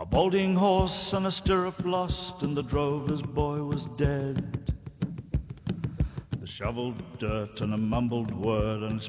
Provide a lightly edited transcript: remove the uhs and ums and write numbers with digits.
bolting horse and a stirrup lost, and the drover's boy was dead. The shoveled dirt and a mumbled word, and